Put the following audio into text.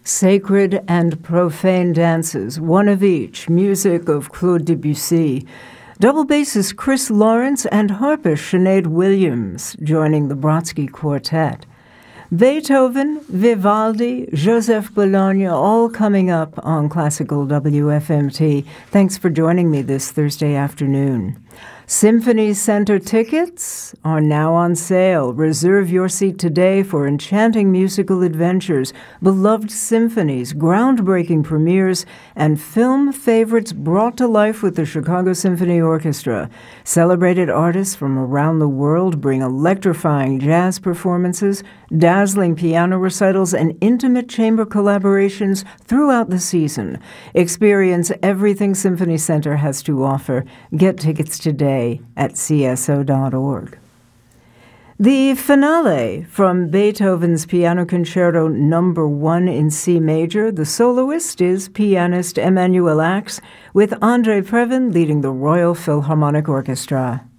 Sacred and profane dances, one of each, music of Claude Debussy. Double bassist Chris Lawrence and harpist Sinead Williams joining the Brodsky Quartet. Beethoven, Vivaldi, Joseph Bologna, all coming up on Classical WFMT. Thanks for joining me this Thursday afternoon. Symphony Center tickets are now on sale. Reserve your seat today for enchanting musical adventures, beloved symphonies, groundbreaking premieres, and film favorites brought to life with the Chicago Symphony Orchestra. Celebrated artists from around the world bring electrifying jazz performances, dazzling piano recitals, and intimate chamber collaborations throughout the season. Experience everything Symphony Center has to offer. Get tickets today at cso.org. The finale from Beethoven's Piano Concerto No. 1 in C major. The soloist is pianist Emanuel Ax, with André Previn leading the Royal Philharmonic Orchestra.